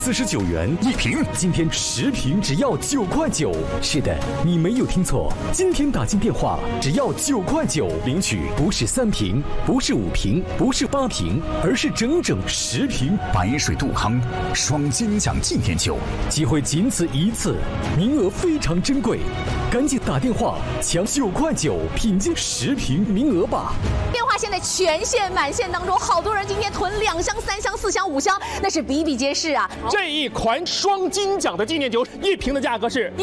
49元一瓶，今天10瓶只要9块9。是的，你没有听错，今天打进电话只要9块9，领取不是3瓶，不是5瓶，不是8瓶，而是整整10瓶白水杜康双金奖纪念酒， 机会仅此一次，名额非常珍贵，赶紧打电话抢9块9，品进10瓶名额吧。 电话现在全线满线当中，好多人今天囤2箱、3箱、4箱、5箱，那是比比皆是啊。 这一款双金奖的纪念酒，一瓶的价格是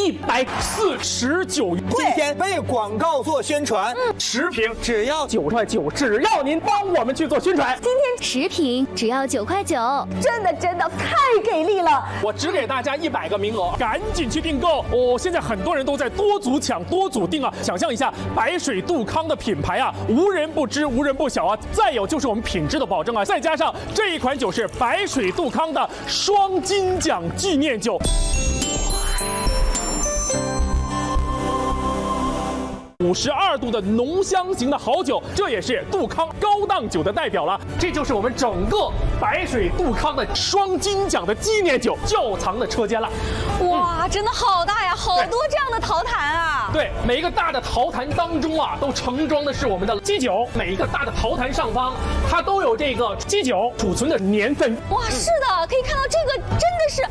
149元。 今天为广告做宣传 ，10瓶只要 9块9，只要您帮我们去做宣传。 今天10瓶只要9块9， 真的太给力了！ 我只给大家100个名额，赶紧去订购哦！现在很多人都在多组抢、多组订啊！想象一下，白水杜康的品牌啊，无人不知、无人不晓啊！再有就是我们品质的保证啊！再加上这一款酒是白水杜康的双金奖纪念酒。52度的浓香型的好酒，这也是杜康高档酒的代表了。这就是我们整个白水杜康的双金奖的纪念酒窖藏的车间了。 哇，真的好大呀，好多这样的陶坛啊！ 对，每一个大的陶坛当中啊，都盛装的是我们的基酒。每一个大的陶坛上方，它都有这个基酒储存的年份。 哇，是的，可以看到这个真的是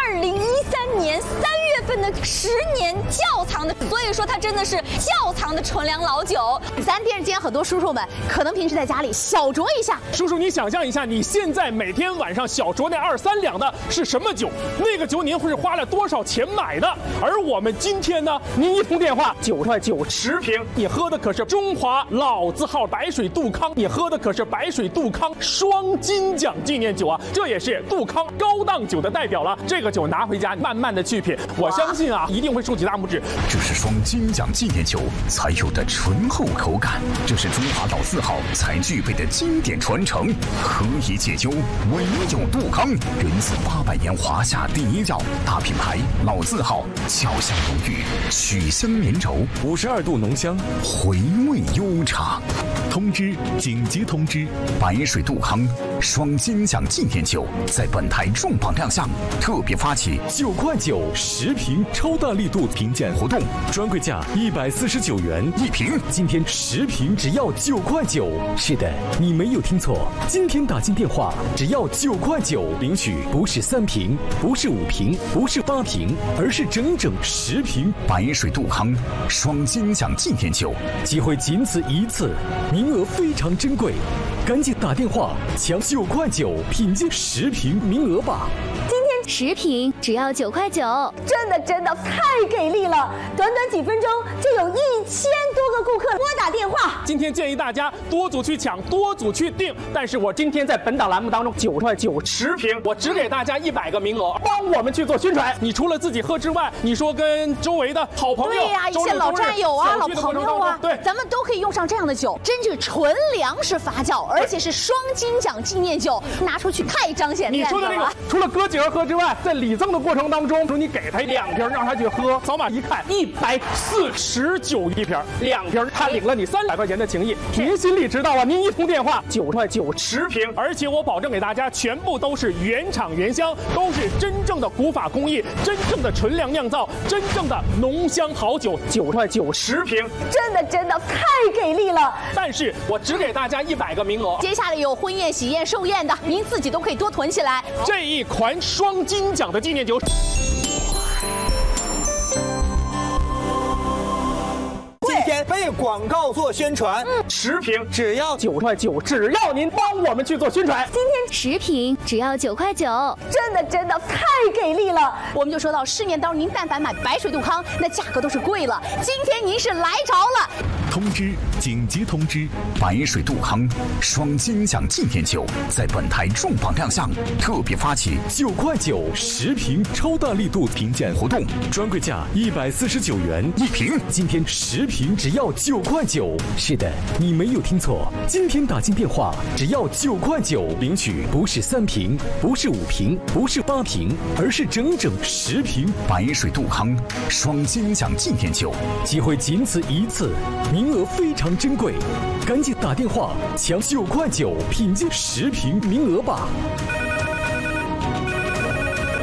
2013年3月份的10年窖藏的，所以说它真的是窖藏的纯粮老酒。咱电视间很多叔叔们可能平时在家里小酌一下， 叔叔你想象一下，你现在每天晚上小酌那2、3两的是什么酒？那个酒您会是花了多少钱买的？而我们今天呢，您一通电话9块9 10瓶，你喝的可是中华老字号白水杜康，你喝的可是白水杜康双金奖纪念酒啊！这也是杜康高档酒的代表了。这个酒拿回家慢慢的去品，我相信啊，一定会竖起大拇指。 这是双金奖纪念酒才有的醇厚口感，这是中华老字号才具备的经典传承。何以解究？唯有杜康，源自800年华夏第一窖，大品牌老字号，窖香浓郁，曲香绵稠 ，52度浓香， 回味悠长。通知！紧急通知！白水杜康双金奖纪念酒在本台重磅亮相，特别发起 9块9 10瓶超大力度评鉴活动，专柜价149元一瓶， 今天10瓶只要9块9。是的，你没有听错，今天打进电话只要9块9，领取不是3瓶，不是5瓶，不是8瓶，而是整整10瓶白水杜康双金奖纪念酒， 机会仅此一次，名额非常珍贵，赶紧打电话抢9块9，品进10瓶名额吧。 今天10瓶只要9块9， 真的太给力了！短几分钟就有1000多个顾客拨打电话。 今天建议大家多组去抢，多组去订。但是我今天在本档栏目当中9块9 10瓶，我只给大家100个名额，帮我们去做宣传。你除了自己喝之外，你说跟周围的好朋友， 对呀，一些老战友啊、老朋友啊， 对， 咱们都可以用上这样的酒，真是纯粮食发酵，而且是双金奖纪念酒，拿出去太彰显面子了。 你说的这个，除了哥几个喝之外，在礼赠的过程当中，说你给他2瓶，让他去喝，扫码一看149一瓶，2瓶他领了你300块钱的情谊，您心里知道啊。您一通电话9块9 10瓶，而且我保证给大家全部都是原厂原香，都是真正的古法工艺，真正的纯粮酿造，真正的浓香好酒，9块9 10瓶， 真的太给力了！ 但是我只给大家100个名额， 接下来有婚宴、喜宴、寿宴的，您自己都可以多囤起来。 这一款双金奖的纪念酒。 今天为广告做宣传 ，10瓶只要 9块9，只要您帮我们去做宣传。 今天10瓶只要9块9， 真的太给力了！我们就说到市面当中，您但凡买白水杜康，那价格都是贵了。今天您是来着了。 通知！紧急通知！白水杜康双金奖纪念酒在本台重磅亮相，特别发起 9块9 10瓶超大力度评鉴活动，专柜价149元一瓶， 今天10瓶只要9块9。是的，你没有听错，今天打进电话只要9块9，领取不是3瓶，不是5瓶，不是8瓶，而是整整10瓶白水杜康双金奖纪念酒， 机会仅此一次，名额非常珍贵，赶紧打电话抢9块9，品进10瓶名额吧。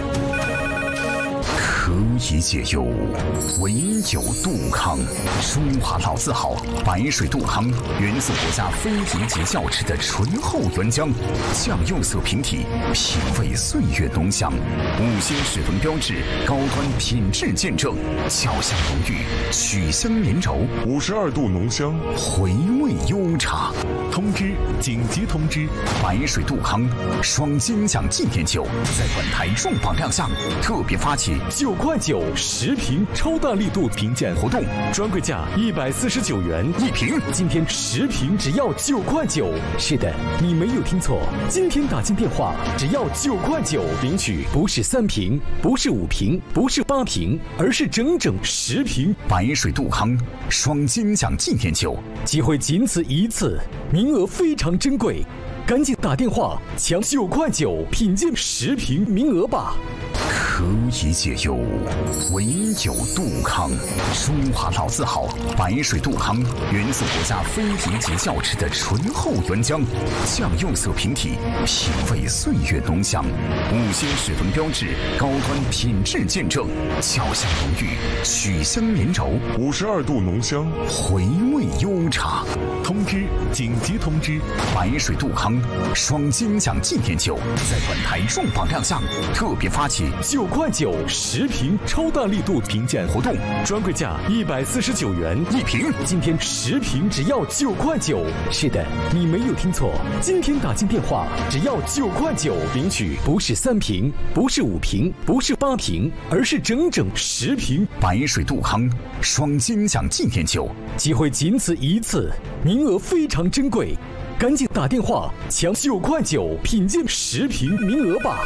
以解忧，唯有杜康。中华老字号白水杜康，源自国家非遗级窖池的醇厚原浆，酱釉色平体，品味岁月浓香。5星10分标志，高端品质见证，焦香浓郁，曲香绵柔 ，52度浓香， 回味悠长。 通知，紧急通知！ 白水杜康双金奖纪念酒在本台重磅亮相，特别发起 9块910瓶超大力度评鉴活动，专柜价149元 1瓶。 今天10瓶只要9块9。是的，你没有听错，今天打进电话只要9块9，领取不是3瓶，不是5瓶，不是8瓶，而是整整10瓶白水杜康双金奖纪念酒。 机会仅此一次，名额非常珍贵，赶紧打电话抢9块9品鉴10瓶名额吧！ 可以解忧，唯有杜康。中华老字号白水杜康，源自国家非遗级窖池的醇厚原浆，酱釉色平体，品味岁月浓香。5星10分标志，高端品质见证，焦香浓郁，曲香绵柔 ，52度浓香， 回味悠长。 通知，紧急通知！ 白水杜康双金奖纪念酒在本台重磅亮相，特别发起 9块9 10瓶超大力度评鉴活动，专柜价149元 1瓶。 今天10瓶只要9块9。是的，你没有听错，今天打进电话只要9块9，领取不是3瓶，不是5瓶，不是8瓶，而是整整10瓶白水杜康双金奖纪念酒。 机会仅此一次，名额非常珍贵，赶紧打电话抢9块9品鉴10瓶名额吧！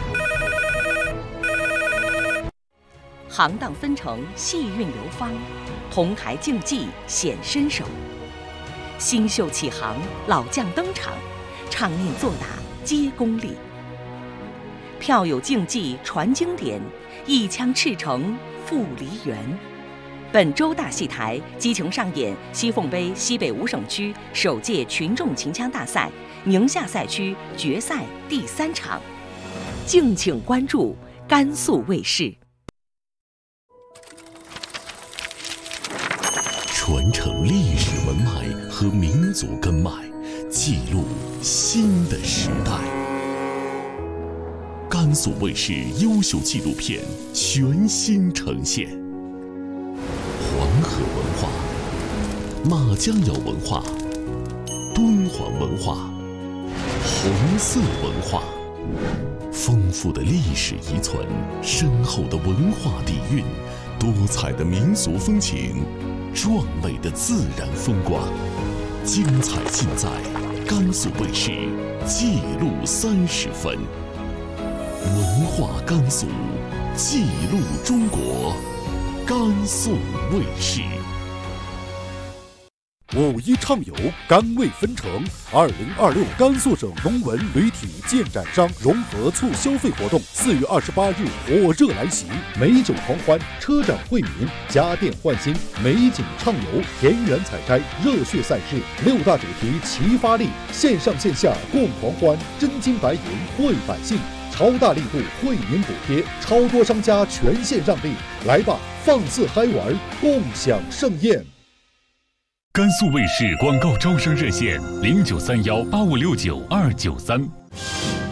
行当纷呈，戏韵流芳，同台竞技显身手。新秀起航，老将登场，唱念做打皆功力。票友竞技传经典，一腔赤诚赴梨园。本周大戏台激情上演西凤杯西北5省区首届群众秦腔大赛宁夏赛区决赛第3场，敬请关注甘肃卫视。 传承历史文脉和民族根脉，记录新的时代。甘肃卫视优秀纪录片全新呈现。黄河文化、马江窑文化、敦煌文化、红色文化，丰富的历史遗存，深厚的文化底蕴，多彩的民俗风情，壮美的自然风光，精彩尽在甘肃卫视记录30分。文化甘肃，记录中国，甘肃卫视。 5·1畅游，甘味纷呈。2026甘肃省农文旅体建展商融合促消费活动4月28日火热来袭，美酒狂欢，车展惠民，家电换新，美景畅游，田园采摘，热血赛事，6大主题齐发力，线上线下共狂欢，真金白银惠百姓。超大力度惠民补贴，超多商家全线让利，来吧，放肆嗨玩，共享盛宴。 甘肃卫视广告招商热线：093185699293。